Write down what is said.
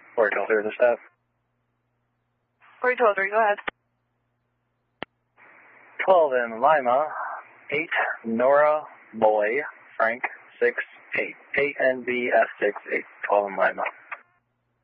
Or told her the staff. Or told her, go ahead. 12 in Lima, 8 Nora Boy, Frank 6 8 8 NBF 6 8 12 in Lima.